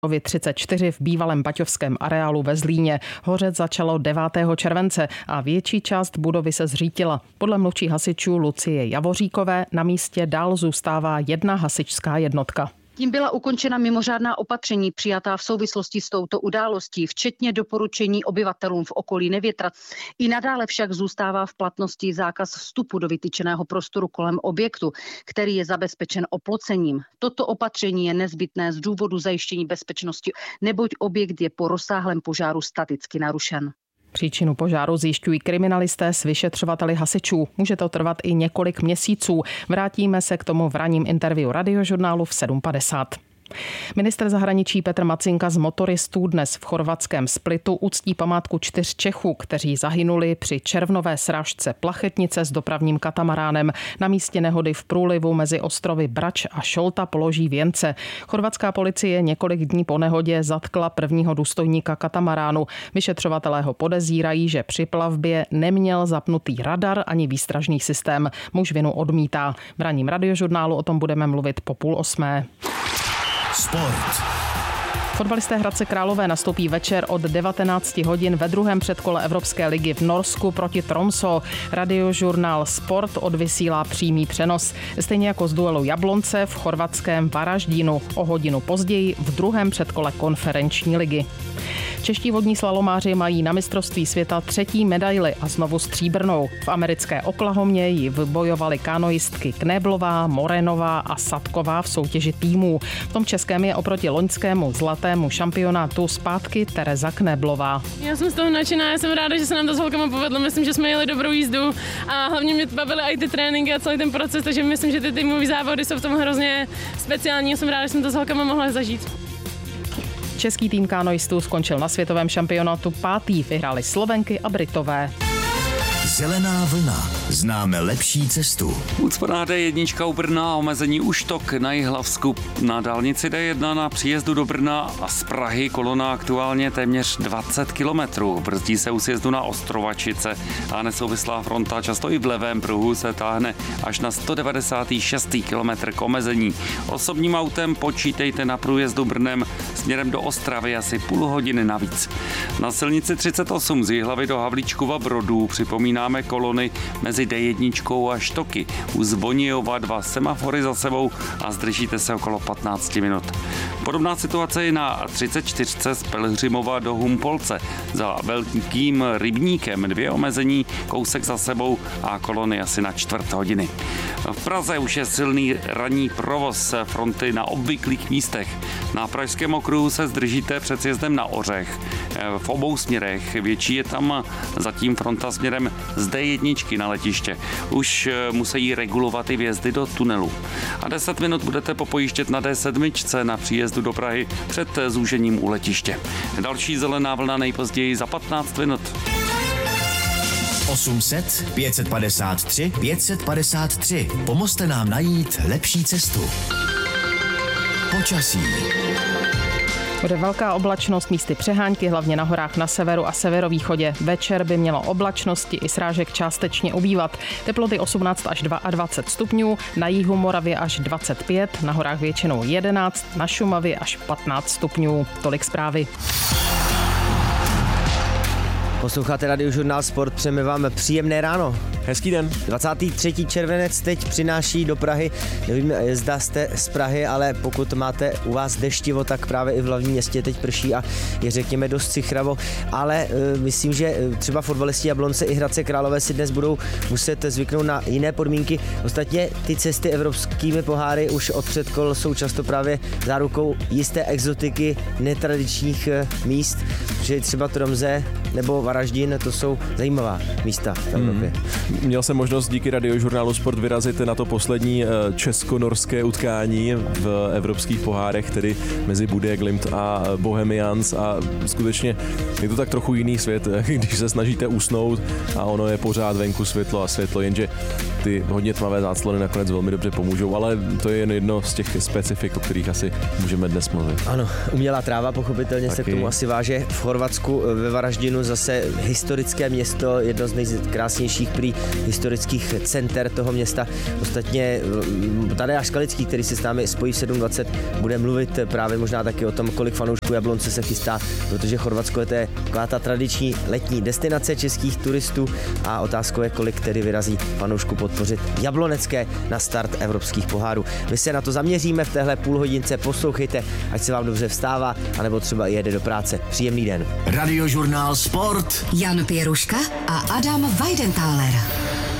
34 v bývalém baťovském areálu ve Zlíně. Hořet začalo 9. července a větší část budovy se zřítila. Podle mluvčí hasičů Lucie Javoříkové na místě dál zůstává jedna hasičská jednotka. Tím byla ukončena mimořádná opatření přijatá v souvislosti s touto událostí, včetně doporučení obyvatelům v okolí nevětrat. I nadále však zůstává v platnosti zákaz vstupu do vytyčeného prostoru kolem objektu, který je zabezpečen oplocením. Toto opatření je nezbytné z důvodu zajištění bezpečnosti, neboť objekt je po rozsáhlém požáru staticky narušen. Příčinu požáru zjišťují kriminalisté s vyšetřovateli hasičů. Může to trvat i několik měsíců. Vrátíme se k tomu v ranním interview Radiožurnálu v 7:50. Ministr zahraničí Petr Macinka z motoristů dnes v chorvatském Splitu uctí památku 4 Čechů, kteří zahynuli při červnové srážce plachetnice s dopravním katamaránem. Na místě nehody v průlivu mezi ostrovy Brač a Šolta položí věnce. Chorvatská policie několik dní po nehodě zatkla prvního důstojníka katamaránu. Vyšetřovatelé ho podezírají, že při plavbě neměl zapnutý radar ani výstražný systém. Muž vinu odmítá. V ranním Radiožurnálu o tom budeme mluvit po 7:30. Sport. Fotbalisté Hradce Králové nastoupí večer od 19 hodin ve druhém předkole Evropské ligy v Norsku proti Tromsø. Radiožurnál Sport odvysílá přímý přenos. Stejně jako z duelu Jablonce v chorvatském Varaždínu. O hodinu později v druhém předkole konferenční ligy. Čeští vodní slalomáři mají na mistrovství světa 3. medaili a znovu stříbrnou. V americké Oklahomě ji vybojovali kanoistky Knéblová, Morenová a Sadková v soutěži týmů. V tom českém je oproti loňskému zlatému šampionátu zpátky Tereza Knéblová. Já jsem z toho nadšená, já jsem ráda, že se nám to s holkama povedlo. Myslím, že jsme jeli dobrou jízdu a hlavně mě bavily i ty tréninky a celý ten proces, takže myslím, že ty týmové závody jsou v tom hrozně speciální. Já jsem ráda, že jsem to s holkama mohla zažít. Český tým kanoistů skončil na světovém šampionátu 5. Vyhráli Slovenky a Britové. Zelená vlna. Známe lepší cestu. Úcporná D1 u Brna, omezení už tok na Jihlavsku. Na dálnici D1 na příjezdu do Brna a z Prahy kolona aktuálně téměř 20 kilometrů. Brzdí se u sjezdu na Ostrovačice a nesouvislá fronta často i v levém pruhu se táhne až na 196. kilometr k omezení. Osobním autem počítejte na průjezdu Brnem směrem do Ostravy asi půl hodiny navíc. Na silnici 38 z Jihlavy do Havlíčkova Brodů připomínáme kolony mezi D1 a Štoky. U Zvonějova 2 semafory za sebou a zdržíte se okolo 15 minut. Podobná situace je na 34 z Pelhřimova do Humpolce. Za Velkým Rybníkem 2 omezení, kousek za sebou a kolony asi na čtvrt hodiny. V Praze už je silný ranní provoz fronty na obvyklých místech. Na Pražském okruhu se zdržíte před sjezdem na Ořech. V obou směrech větší je tam zatím fronta směrem z D1 na letiště. Už musí regulovat i vjezdy do tunelu. A 10 minut budete popojíždět na D7 na příjezdu do Prahy před zúžením u letiště. Další zelená vlna nejpozději za 15 minut. 800 553 553. Pomozte nám najít lepší cestu. Počasí. Bude velká oblačnost, místy přehánky, hlavně na horách na severu a severovýchodě. Večer by mělo oblačnosti i srážek částečně ubývat. Teploty 18 až 22 stupňů, na jihu Moravě až 25, na horách většinou 11, na Šumavě až 15 stupňů. Tolik zprávy. Posloucháte Radiožurnál Sport, přejeme vám příjemné ráno. Hezký den. 23. červenec teď přináší do Prahy, nevím, zda jste z Prahy, ale pokud máte u vás deštivo, tak právě i v hlavním městě teď prší a je řekněme dost cichravo, ale myslím, že třeba fotbalisti Jablonce i Hradce Králové si dnes budou muset zvyknout na jiné podmínky. Ostatně ty cesty evropskými poháry už od předkol jsou často právě zárukou jisté exotiky netradičních míst, že třeba Tromsø nebo Varaždín, to jsou zajímavá místa v Evropě. Měl jsem možnost díky Radiožurnálu Sport vyrazit na to poslední česko-norské utkání v evropských pohárech, tedy mezi Budé Glimt a Bohemians, a skutečně je to tak trochu jiný svět, když se snažíte usnout a ono je pořád venku světlo a světlo, jenže ty hodně tmavé záclony nakonec velmi dobře pomůžou, ale to je jen jedno z těch specifik, o kterých asi můžeme dnes mluvit. Ano, umělá tráva pochopitelně taky se k tomu asi váže. V Chorvatsku ve Varaždinu zase historické město, jedno z nejkrásnějších prý historických center toho města. Ostatně Tadeáš Skalický, který se s námi spojí v 7:20, bude mluvit právě možná taky o tom, kolik fanoušků Jablonce se chystá, protože Chorvatsko je taková ta tradiční letní destinace českých turistů a otázkou je, kolik tedy vyrazí fanoušku podpořit jablonecké na start evropských pohárů. My se na to zaměříme v téhle půlhodince, poslouchejte, ať se vám dobře vstává, anebo třeba i jede do práce. Příjemný den. Radiožurnál Sport. Jan Pěruška a Adam Weidenthaler.